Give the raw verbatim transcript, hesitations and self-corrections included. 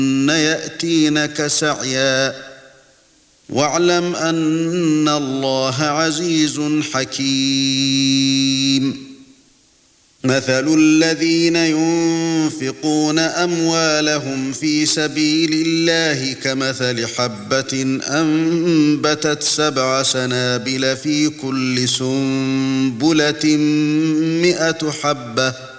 يأتينك سعيا واعلم أن الله عزيز حكيم مثل الذين ينفقون أموالهم في سبيل الله كمثل حبة أنبتت سبع سنابل في كل سنبلة مئة حبة